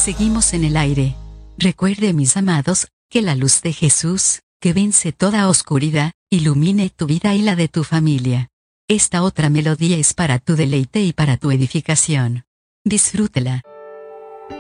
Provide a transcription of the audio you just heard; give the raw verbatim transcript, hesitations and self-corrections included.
Seguimos en el aire. Recuerde, mis amados, que la luz de Jesús, que vence toda oscuridad, ilumine tu vida y la de tu familia. Esta otra melodía es para tu deleite y para tu edificación. Disfrútela.